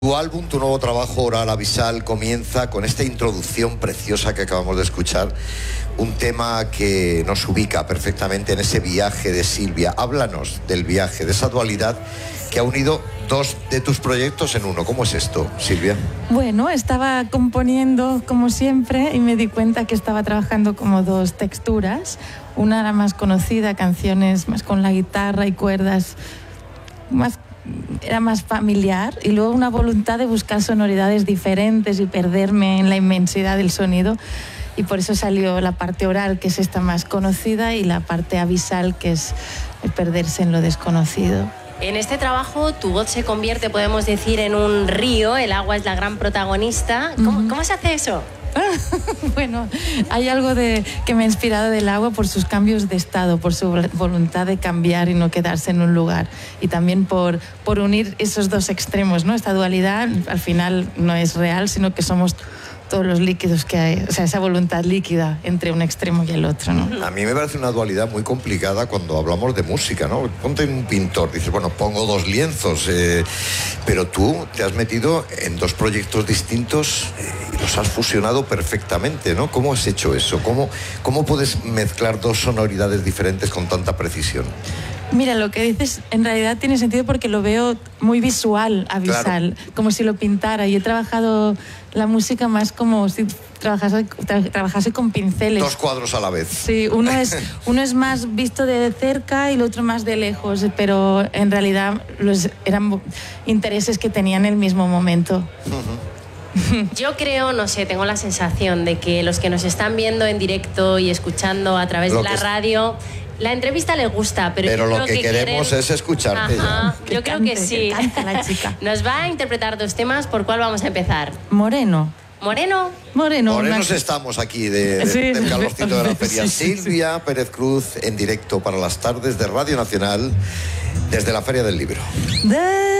Tu álbum, tu nuevo trabajo, Oral Abisal, comienza con esta introducción preciosa que acabamos de escuchar, un tema que nos ubica perfectamente en ese viaje de Silvia. Háblanos del viaje, de esa dualidad que ha unido dos de tus proyectos en uno. ¿Cómo es esto, Silvia? Bueno, estaba componiendo como siempre y me di cuenta que estaba trabajando como dos texturas. Una era más conocida, canciones más con la guitarra y cuerdas, era más familiar, y luego una voluntad de buscar sonoridades diferentes y perderme en la inmensidad del sonido, y por eso salió la parte oral, que es esta más conocida, y la parte abisal, que es el perderse en lo desconocido. En este trabajo tu voz se convierte, podemos decir, en un río, el agua es la gran protagonista. ¿Cómo se hace eso? Bueno, hay algo que me ha inspirado del agua por sus cambios de estado, por su voluntad de cambiar y no quedarse en un lugar, y también por unir esos dos extremos, ¿no? Esta dualidad al final no es real, sino que somos todos los líquidos que hay, o sea, esa voluntad líquida entre un extremo y el otro, ¿no? A mí me parece una dualidad muy complicada cuando hablamos de música, ¿no? Ponte un pintor, dices, bueno, pongo dos lienzos, pero tú te has metido en dos proyectos distintos y los has fusionado perfectamente, ¿no? ¿Cómo has hecho eso? ¿Cómo puedes mezclar dos sonoridades diferentes con tanta precisión? Mira, lo que dices en realidad tiene sentido porque lo veo muy visual, abisal, claro, como si lo pintara. Y he trabajado la música más como si trabajase con pinceles. Dos cuadros a la vez. Sí, uno es más visto de cerca y el otro más de lejos, pero en realidad eran intereses que tenían el mismo momento. Yo creo, no sé, tengo la sensación de que los que nos están viendo en directo y escuchando a través de la radio, la entrevista les gusta, pero lo que queremos es escucharte. Ajá, ya. Yo creo que sí. Canta la chica. Nos va a interpretar dos temas. ¿Por cuál vamos a empezar? Moreno. Morenos estamos aquí del calorcito de la feria. Silvia Pérez Cruz en directo para las tardes de Radio Nacional desde la Feria del Libro.